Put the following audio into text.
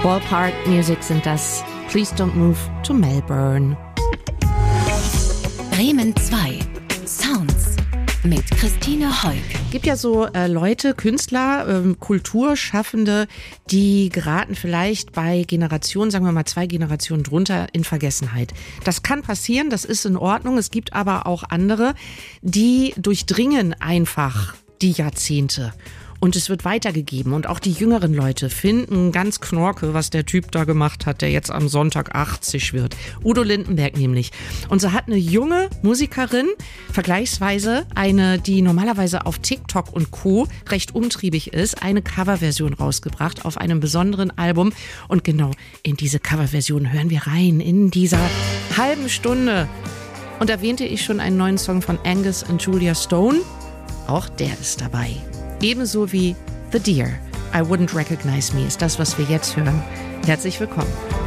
Ballpark Music sind das. Please don't move to Melbourne. Bremen 2. Sounds mit Christine Heuk. Gibt ja so Leute, Künstler, Kulturschaffende, die geraten vielleicht bei Generationen, sagen wir mal 2 Generationen drunter, in Vergessenheit. Das kann passieren, das ist in Ordnung. Es gibt aber auch andere, die durchdringen einfach die Jahrzehnte. Und es wird weitergegeben. Und auch die jüngeren Leute finden ganz Knorke, was der Typ da gemacht hat, der jetzt am Sonntag 80 wird. Udo Lindenberg nämlich. Und so hat eine junge Musikerin, vergleichsweise eine, die normalerweise auf TikTok und Co. recht umtriebig ist, eine Coverversion rausgebracht auf einem besonderen Album. Und genau in diese Coverversion hören wir rein, in dieser halben Stunde. Und erwähnte ich schon einen neuen Song von Angus und Julia Stone. Auch der ist dabei. Ebenso wie The Deer, I Wouldn't Recognize Me ist das, was wir jetzt hören. Herzlich willkommen.